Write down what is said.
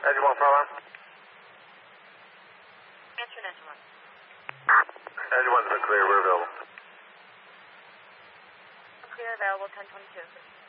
Edge 1 fire alarm. Answer Edge 1. Edge 1's been clear, we're available. Clear available, 1022.